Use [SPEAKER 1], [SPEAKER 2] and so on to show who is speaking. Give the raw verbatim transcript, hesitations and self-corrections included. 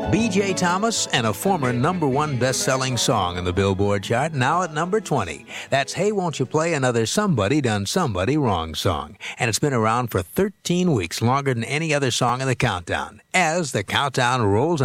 [SPEAKER 1] B J Thomas and a former number one best-selling song in the Billboard chart, now at number twenty. That's Hey Won't You Play Another Somebody Done Somebody Wrong song. And it's been around for thirteen weeks, longer than any other song in the countdown. As the countdown rolls